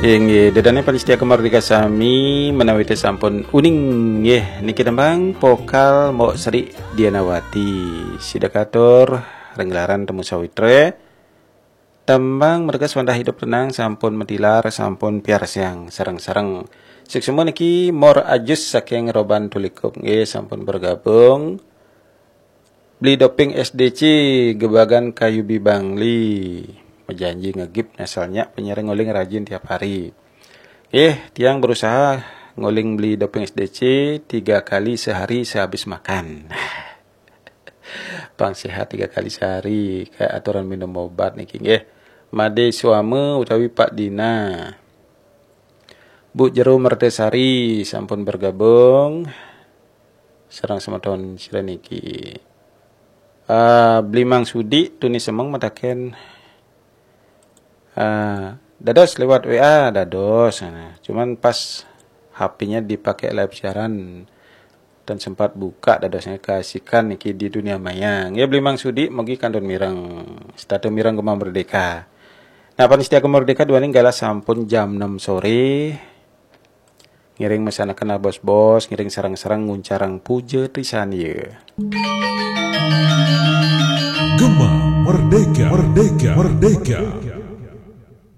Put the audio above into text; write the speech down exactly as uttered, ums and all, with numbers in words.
Inggih, dedane panitia kemardika sami menawi teh sampun uning nggih niki tembang vokal Mbok Sri Dianawati sidakatur renggelaran temu sawitre tembang mergas wandah hidup tenang sampun mentilar sampun piar siang sareng-sareng seksemo niki mor ajus saking roban tulikup nggih sampun bergabung beli doping S D C gebagan kayu bibangli menjanji ngegip asalnya penyiaran ngoling rajin tiap hari. Eh, tiang berusaha ngoling beli doping S D C tiga kali sehari sehabis makan. Pang sehat tiga kali sehari kayak aturan minum obat nih king. Eh, Made suame utawi Pak Dina. Bu Jero Mertesari sampun bergabung. Serang sama tahun sireniki. Uh, beli Mang Sudi tuni semang mataken Uh, dados lewat W A dados nah. Cuman pas H P-nya dipakai live siaran dan sempat buka dadosnya kasihkan niki di dunia maya ya beli Mang Sudi mugi kandun mireng statu mireng Gemah Merdeka. Nah panitia Gemah Merdeka dua ning gala sampun jam enam sore ngiring mesanakeun bos-bos ngiring sarang-sarang nguncarang puja trisan ye Gemah Merdeka Merdeka Merdeka